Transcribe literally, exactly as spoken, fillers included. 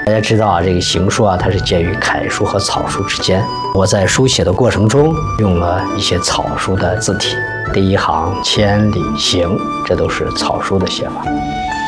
大家知道啊，这个行书啊，它是介于楷书和草书之间。我在书写的过程中，用了一些草书的字体。第一行千里行，这都是草书的写法。